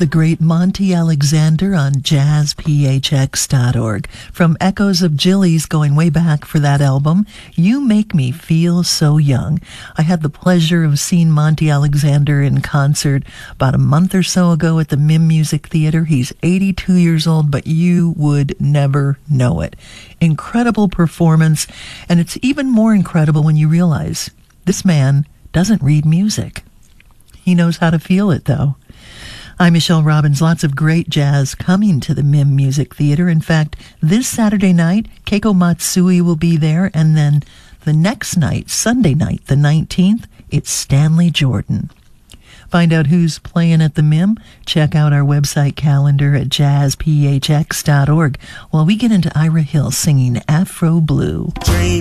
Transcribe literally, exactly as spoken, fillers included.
The great Monty Alexander on jazz p h x dot org. From Echoes of Jillies, going way back for that album, You Make Me Feel So Young. I had the pleasure of seeing Monty Alexander in concert about a month or so ago at the Mim Music Theater. He's eighty-two years old, but you would never know it. Incredible performance, and it's even more incredible when you realize this man doesn't read music. He knows how to feel it, though. I'm Michelle Robbins. Lots of great jazz coming to the Mim Music Theater. In fact, this Saturday night, Keiko Matsui will be there, and then the next night, Sunday night, the nineteenth, it's Stanley Jordan. Find out who's playing at the Mim. Check out our website calendar at jazz p h x dot org while we get into Ira Hill singing Afro Blue. Dream.